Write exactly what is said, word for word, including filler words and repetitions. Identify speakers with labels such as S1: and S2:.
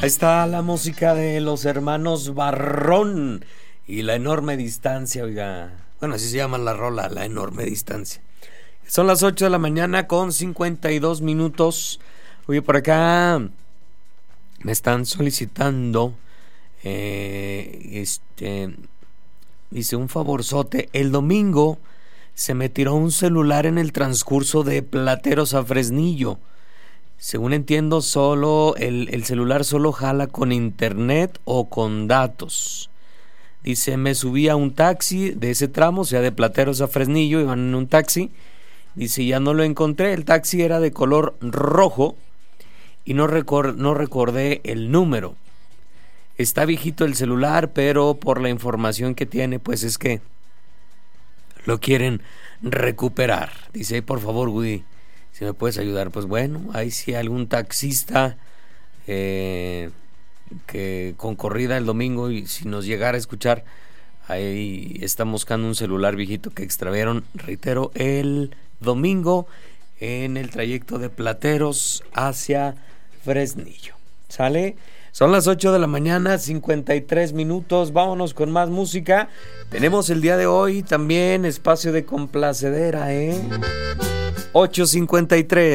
S1: Ahí está la música de los hermanos Barrón y La Enorme Distancia, oiga. Bueno, así se llama la rola, La Enorme Distancia. Son las ocho de la mañana con cincuenta y dos minutos. Oye, por acá me están solicitando, eh, este, dice un favorzote. El domingo se me tiró un celular en el transcurso de Plateros a Fresnillo. Según entiendo, solo el, el celular solo jala con internet o con datos. Dice, me subí a un taxi de ese tramo, o sea, de Plateros a Fresnillo, iban en un taxi. Dice, ya no lo encontré, el taxi era de color rojo y no, recor- no recordé el número. Está viejito el celular, pero por la información que tiene, pues es que lo quieren recuperar. Dice, por favor, Woody, si me puedes ayudar. Pues bueno, ahí sí algún taxista eh, que con corrida el domingo, y si nos llegara a escuchar, ahí están buscando un celular viejito que extraviaron, reitero, el domingo en el trayecto de Plateros hacia Fresnillo. ¿Sale? Son las ocho de la mañana, cincuenta y tres minutos. Vámonos con más música. Tenemos el día de hoy también espacio de complacedera, ¿eh? ocho cincuenta y tres.